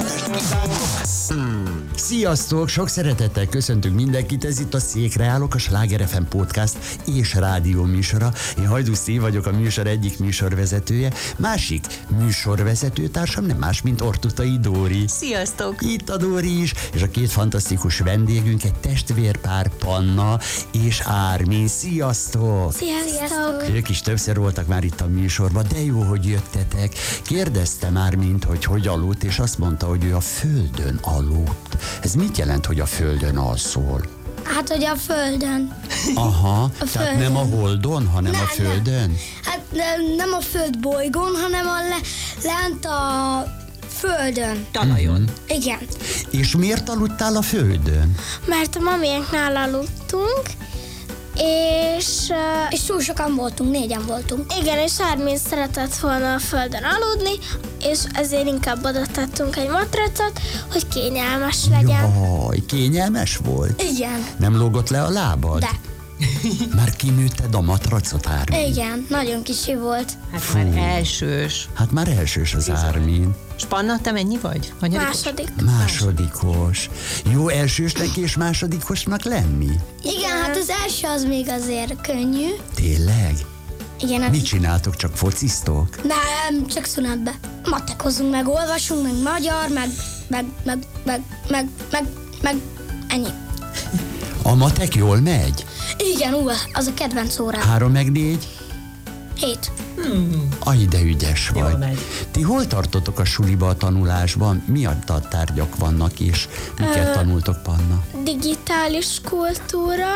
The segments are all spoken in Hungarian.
Sziasztok! Sok szeretettel köszöntünk mindenkit, ez itt a Székre állok, a Sláger FM podcast és rádió műsora. Én Hajdú Steve vagyok, a műsor egyik műsorvezetője, másik műsorvezetőtársam nem más, mint Ortutai Dóri. Sziasztok! Itt a Dóri is, és a két fantasztikus vendégünk, egy testvérpár, Panna és Ármin. Sziasztok! Sziasztok! Ők is többször voltak már itt a műsorban, de jó, hogy jöttetek. Kérdeztem Ármint, hogy aludt, és azt mondta, hogy ő a földön aludt. Ez mit jelent, hogy a földön alszol? Hát, hogy a földön. Aha, A tehát földön. nem a holdon, hanem a földön? Hát nem a földbolygón, hanem lent a földön. Talajon. Igen. És miért aludtál a földön? Mert a mamiánknál aludtunk, és túl sokan voltunk, 4-en voltunk. igen, és Ármin szeretett volna a földön aludni, és ezért inkább oda tettünk egy matracot, hogy kényelmes legyen. Jaj, kényelmes volt? Igen. Nem lógott le a lábad? De. Már kinőtted a matracot, Ármin? Igen, nagyon kicsi volt. Hát már elsős. Hát már elsős az Ármin. Spanna, te mennyi vagy? Hanyadikos? Második. Másodikos. Jó elsősnek és másodikosnak lenni? Igen, hát az első az még azért könnyű. Tényleg? Igen, hát Mit csináltok, csak fociztok? nem, csak szünetbe. Matekozunk, meg olvasunk, meg magyar, meg ennyi. A matek jól megy? Igen, az a kedvenc órám. 3 meg 4? 7. Aj, de ügyes Jól vagy. megy. Ti hol tartotok a suliba a tanulásban? Milyen tárgyak vannak és miket tanultok, Panna? Digitális kultúra,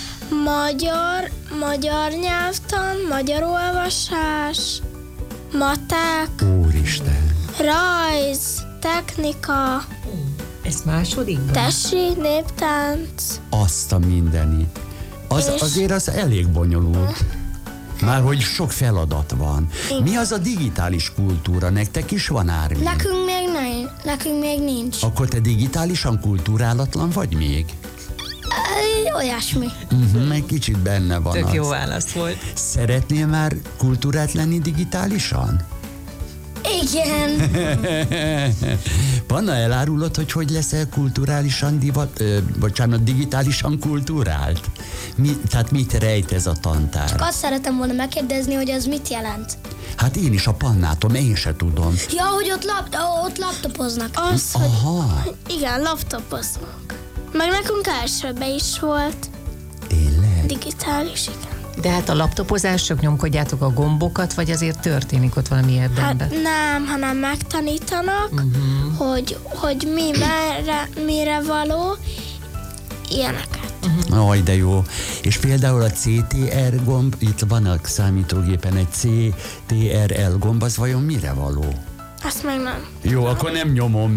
magyar nyelvtan, magyar olvasás, matek, Úristen! rajz, technika, Ez másodikban? tesi, néptánc. Azt a mindenit. Azért az elég bonyolult. Már hogy sok feladat van. Mi az a digitális kultúra? Nektek is van, Ármin? Nekünk még nincs. Akkor te digitálisan kultúrálatlan vagy még? Olyasmi. Egy kicsit benne van Tök az. jó válasz volt. Szeretnél már kultúrát lenni digitálisan? Igen. Panna, elárulod, hogy leszel kulturálisan digitálisan kulturált? Tehát mit rejt ez a tantár? Azt szeretem volna megkérdezni, hogy az mit jelent. Hát én is a Pannától, én se tudom. Ja, hogy ott laptopoznak. Az, hogy Aha, igen, laptopozunk. Meg nekünk elsőbe is volt tényleg? digitális, igen. De hát a laptopozás, csak nyomkodjátok a gombokat, vagy azért történik ott valami érdemben? Hát nem, hanem megtanítanak, hogy mire való, ilyeneket. Aj, de jó. És például a CTR gomb, itt van a számítógépen egy CTRL gomb, az vajon mire való? Azt meg nem. Jó, akkor nem nyomom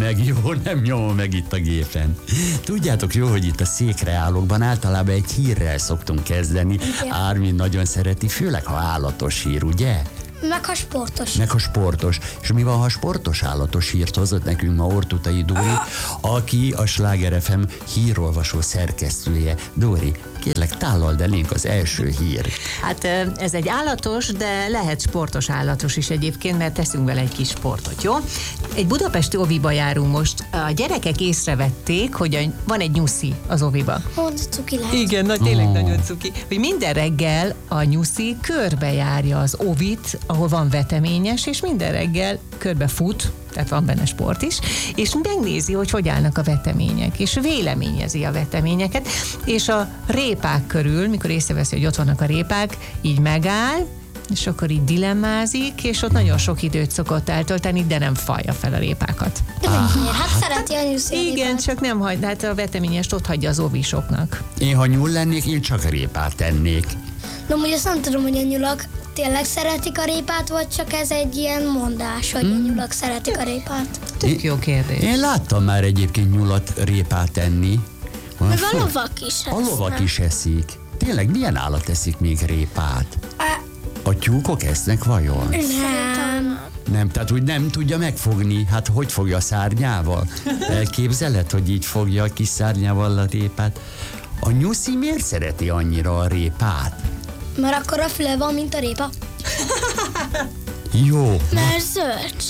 meg itt a gépen. Tudjátok jó, hogy itt a Székre állókban általában egy hírrel szoktunk kezdeni. Ármin nagyon szereti, főleg ha állatos hír, ugye? Meg a sportos. Meg a sportos. És mi van, ha sportos állatos hírt hozott nekünk ma Ortutai Dóri, aki a Sláger FM hírolvasó szerkesztője. Dóri, kérlek, tállald elénk az első hír. Hát ez egy állatos, de lehet sportos állatos is egyébként, mert teszünk vele egy kis sportot, jó? Egy budapesti oviba járunk most. A gyerekek észrevették, hogy van egy nyuszi az oviba. Mondd, cuki lehet. Igen, tényleg nagyon cuki. Hogy minden reggel a nyuszi körbejárja az ovit, ahol van veteményes, és minden reggel körbe fut, tehát van benne sport is, és megnézi, hogy állnak a vetemények, és véleményezi a veteményeket, és a répák körül, mikor észreveszi, hogy ott vannak a répák, így megáll, és akkor így dilemmázik, és ott nagyon sok időt szokott eltölteni, de nem falja fel a répákat. De miért? Hát szereti a nyuszi. Igen, csak nem hagy, hát a veteményest ott hagyja az ovisoknak. Én, ha nyúl lennék, én csak répát tennék. No, ugye azt nem tudom, hogy a nyulak tényleg szeretik a répát, vagy csak ez egy ilyen mondás, hogy a nyulak szeretik a répát. Tök jó kérdés. Én láttam már egyébként nyulat répát enni. Meg a lovak is A lovak is eszik. Tényleg, milyen állat eszik még répát? A tyúkok esznek vajon? Nem. Nem, tehát úgy nem tudja megfogni. Hát hogy fogja a szárnyával? Elképzeled, hogy így fogja a kis szárnyával a répát? A nyuszi miért szereti annyira a répát? Mert akkor a füle van, mint a répa. Jó. Mert zöldség.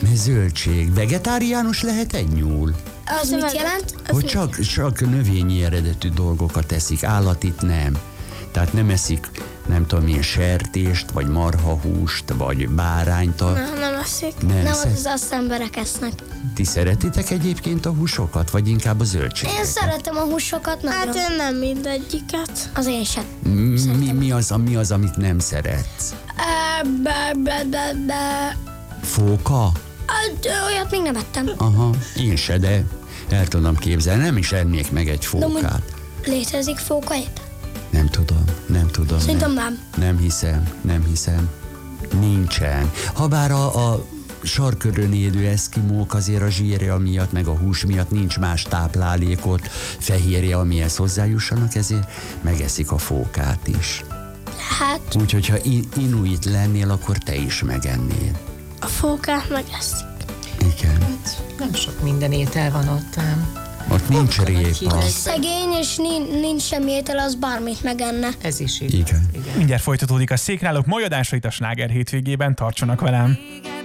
Zöldség. Vegetáriánus lehet egy nyúl? Az mit jelent? Hogy csak növényi eredetű dolgokat teszik, állatit nem. Tehát nem eszik, nem tudom én, sertést, vagy marhahúst, vagy bárányt. Nem eszik. Nem, az azt emberek esznek. Ti szeretitek egyébként a húsokat, vagy inkább a zöldségeket? Én szeretem a húsokat nagyon. Hát én nem mindegyiket. Az én sem. Mi az, amit nem szeretsz? Fóka? Olyat még nem ettem. Aha, én se, de el tudom képzelni, nem is ennék meg egy fókát. Létezik fókaét? Nem tudom. Szerintem nem. Nem hiszem. Nincsen. Habár a sarkörön élő eszkimók azért a zsírja miatt, meg a hús miatt nincs más táplálékot, fehérje, amihez hozzájussanak, ezért megeszik a fókát is. Hát. Úgyhogy ha inuit lennél, akkor te is megennél. A fókát megeszik. Igen. Nem sok minden étel van ott ám. Ott nincs répa. Szegény, és nincs semmi étel, az bármit megenne. Ez is igaz. Igen. Mindjárt folytatódik a Székrálók mai adásait a Sláger hétvégében, tartsanak velem!